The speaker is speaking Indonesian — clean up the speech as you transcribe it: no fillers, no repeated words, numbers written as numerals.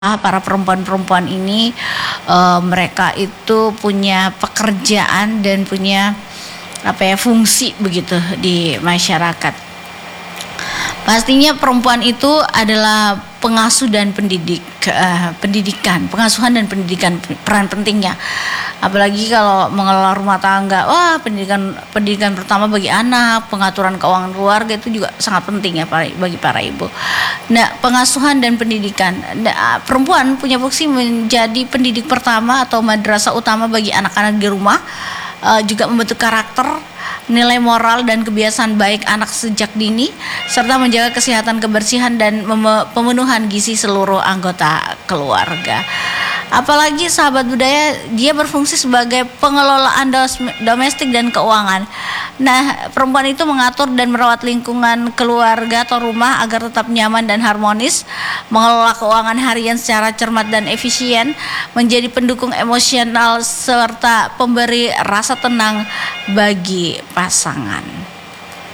Para perempuan-perempuan ini, mereka itu punya pekerjaan dan punya fungsi begitu di masyarakat. Pastinya perempuan itu adalah pengasuh dan pendidikan, pengasuhan dan pendidikan peran pentingnya. Apalagi kalau mengelola rumah tangga, pendidikan pertama bagi anak, pengaturan keuangan keluarga itu juga sangat penting ya bagi para ibu. Nah, pengasuhan dan pendidikan, perempuan punya fungsi menjadi pendidik pertama atau madrasah utama bagi anak-anak di rumah, juga membentuk karakter, nilai moral dan kebiasaan baik anak sejak dini, serta menjaga kesehatan, kebersihan dan pemenuhan gizi seluruh anggota keluarga. Apalagi sahabat budaya, dia berfungsi sebagai pengelolaan domestik dan keuangan. Nah, perempuan itu mengatur dan merawat lingkungan keluarga atau rumah agar tetap nyaman dan harmonis, mengelola keuangan harian secara cermat dan efisien, menjadi pendukung emosional serta pemberi rasa tenang bagi pasangan.